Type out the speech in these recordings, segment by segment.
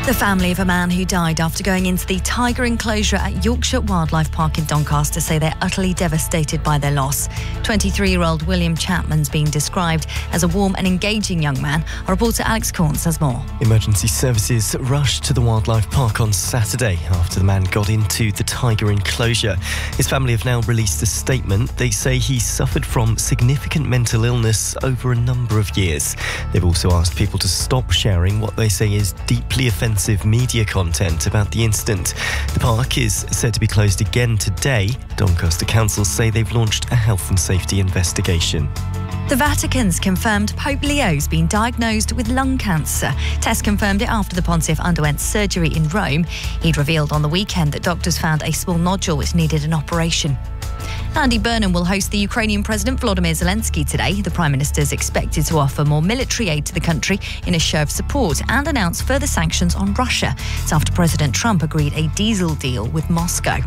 The family of a man who died after going into the tiger enclosure at Yorkshire Wildlife Park in Doncaster say they're utterly devastated by their loss. 23-year-old William Chapman's being described as a warm and engaging young man. Our reporter Alex Corns has more. Emergency services rushed to the wildlife park on Saturday after the man got into the tiger enclosure. His family have now released a statement. They say he suffered from significant mental illness over a number of years. They've also asked people to stop sharing what they say is deeply offensive media content about the incident. The park is said to be closed again today. Doncaster Council say they've launched a health and safety investigation. The Vatican's confirmed Pope Leo's been diagnosed with lung cancer. Tests confirmed it after the Pontiff underwent surgery in Rome. He'd revealed on the weekend that doctors found a small nodule which needed an operation. Andy Burnham will host the Ukrainian President Volodymyr Zelensky today. The Prime Minister is expected to offer more military aid to the country in a show of support and announce further sanctions on Russia. It's after President Trump agreed a diesel deal with Moscow.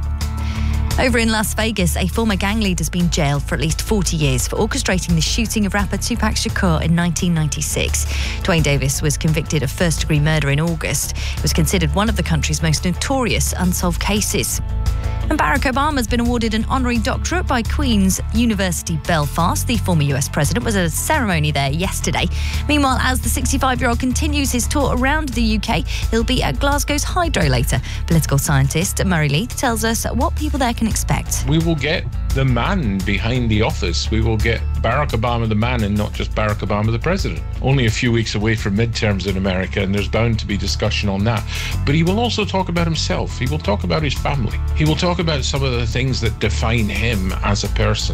Over in Las Vegas, a former gang leader has been jailed for at least 40 years for orchestrating the shooting of rapper Tupac Shakur in 1996. Dwayne Davis was convicted of first-degree murder in August. It was considered one of the country's most notorious unsolved cases. And Barack Obama has been awarded an honorary doctorate by Queen's University Belfast. The former US president was at a ceremony there yesterday. Meanwhile, as the 65-year-old continues his tour around the UK, he'll be at Glasgow's Hydro later. Political scientist Murray Leith tells us what people there can expect. We will get the man behind the office. We will get Barack Obama the man and not just Barack Obama the president. Only a few weeks away from midterms in America, and there's bound to be discussion on that. But he will also talk about himself. He will talk about his family. He will talk about some of the things that define him as a person.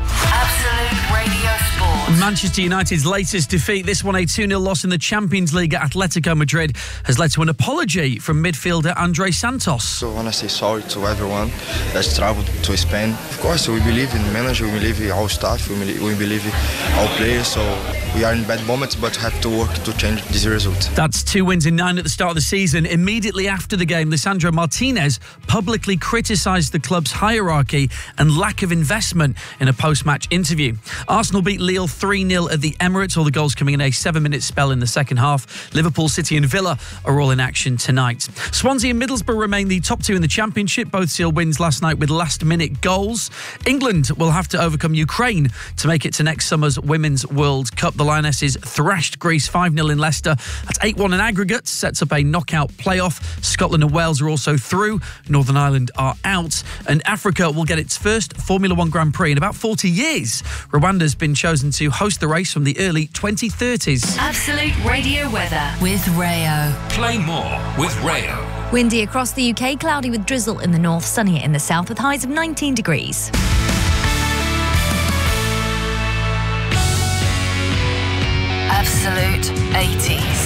Absolute Radio Sport. Manchester United's latest defeat, this one a 2-0 loss in the Champions League at Atletico Madrid, has led to an apology from midfielder Andre Santos. So I want to say sorry to everyone that's travelled to Spain. Of course, we believe in the manager, we believe in our staff, we believe in our players, so we are in bad moments but have to work to change this result. That's 2 wins in 9 at the start of the season. Immediately after the game, Lisandro Martinez publicly criticised the club's hierarchy and lack of investment in a post-match interview. Arsenal beat Lille 3-0 at the Emirates, all the goals coming in a 7-minute spell in the second half. Liverpool, City and Villa are all in action tonight. Swansea and Middlesbrough remain the top two in the Championship. Both sealed wins last night with last-minute goals. England will have to overcome Ukraine to make it to next summer's Women's World Cup. The Lionesses thrashed Greece 5-0 in Leicester. That's 8-1 in aggregate, sets up a knockout playoff. Scotland and Wales are also through. Northern Ireland are out. And Africa will get its first Formula One Grand Prix in about 40 years. Rwanda's been chosen to host the race from the early 2030s. Absolute Radio weather with Rayo. Play more with Rayo. Windy across the UK, cloudy with drizzle in the north, sunnier in the south with highs of 19 degrees. Absolute 80s.